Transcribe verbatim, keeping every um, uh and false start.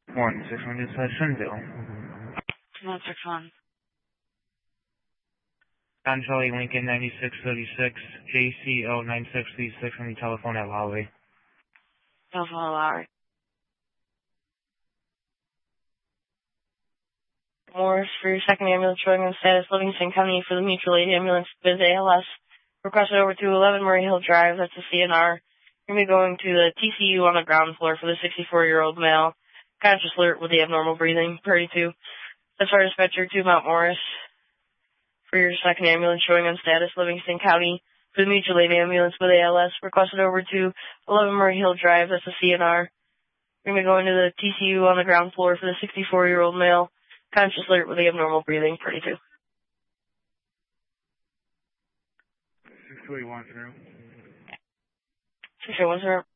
one six one just had Shenville. one six one. Don Charlie Lincoln ninety-six thirty-six, J C O nine six three six on the telephone at Lowry. Telephone at Lowry. Morris, for your second ambulance showing on status, Livingston County for the mutual aid ambulance, biz A L S. Requested over to eleven Murray Hill Drive, that's a C N R. You're going to be going to the T C U on the ground floor for the sixty-four-year-old male. Conscious alert with the abnormal breathing, thirty-two. That's our dispatcher to Mount Morris. For your second ambulance showing on status, Livingston County for the mutual aid ambulance with A L S. Requested over to eleven Murray Hill Drive, that's a C N R. You're going to be going to the T C U on the ground floor for the sixty-four-year-old male. Conscious alert with the abnormal breathing, thirty-two. six two eight one zero. six two eight one zero.